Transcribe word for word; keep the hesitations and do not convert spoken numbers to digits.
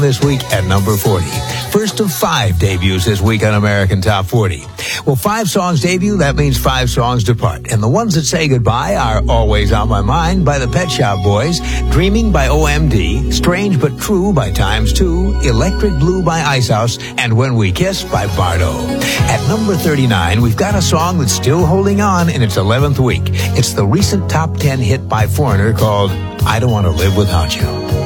this week at number forty. First of five debuts this week on American Top forty. Well, five songs debut, that means five songs depart. And the ones that say goodbye are Always on My Mind by the Pet Shop Boys, Dreaming by O M D, Strange But True by Times two, Electric Blue by Icehouse, and When We Kiss by Bardo. At number thirty-nine, we've got a song that's still holding on in its eleventh week. It's the recent top ten hit by Foreigner called I Don't Want to Live Without You.